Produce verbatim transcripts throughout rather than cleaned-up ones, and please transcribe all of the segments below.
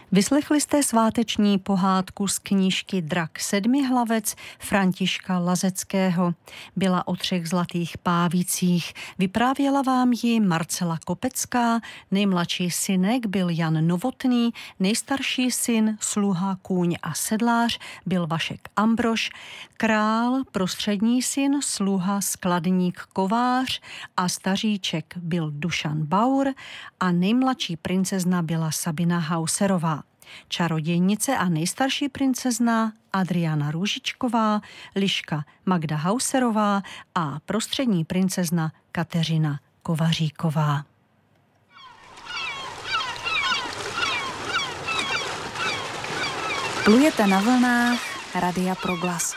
Vyslechli jste sváteční pohádku z knížky Drak sedmihlavec Františka Lazeckého. Byla o třech zlatých pávicích. Vyprávěla vám ji Marcela Kopecká, nejmladší synek byl Jan Novotný, nejstarší syn, sluha, kůň a sedlář byl Vašek Ambrož, král, prostřední syn, sluha, skladník, kovář a staříček byl Dušan Baur a nejmladší princezna byla Sabina Hauserová. Čarodějnice a nejstarší princezna Adriana Růžičková, liška Magda Hauserová a prostřední princezna Kateřina Kovaříková. Plujete na vlnách Radia Proglas.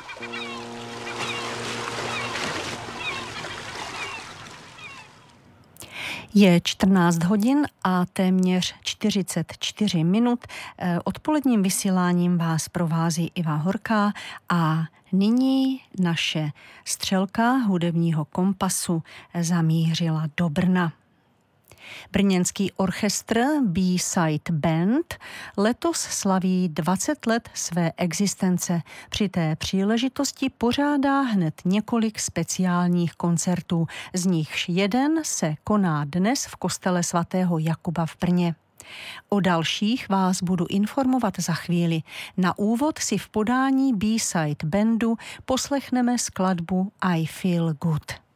Je čtrnáct hodin a téměř čtyřicet čtyři minut. Odpoledním vysíláním vás provází Iva Horká a nyní naše střelka hudebního kompasu zamířila do Brna. Brněnský orchestr B-Side Band letos slaví dvacet let své existence. Při té příležitosti pořádá hned několik speciálních koncertů, z nichž jeden se koná dnes v kostele svatého Jakuba v Brně. O dalších vás budu informovat za chvíli. Na úvod si v podání B-Side Bandu poslechneme skladbu I Feel Good.